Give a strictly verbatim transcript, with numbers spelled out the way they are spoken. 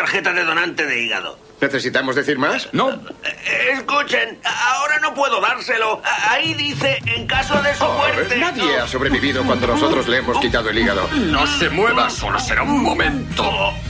tarjeta de donante de hígado. ¿Necesitamos decir más? No. Eh, Escuchen, ahora no puedo dárselo. Ahí dice, en caso de su muerte... Nadie ha sobrevivido cuando nosotros le hemos quitado el hígado. No se mueva, solo será un momento.